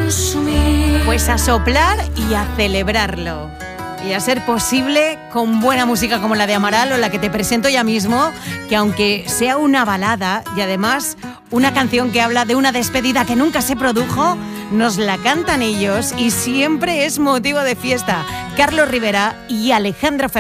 Pues a soplar y a celebrarlo. Y a ser posible con buena música como la de Amaral o la que te presento ya mismo, que aunque sea una balada y además una canción que habla de una despedida que nunca se produjo, nos la cantan ellos y siempre es motivo de fiesta. Carlos Rivera y Alejandro Fernández.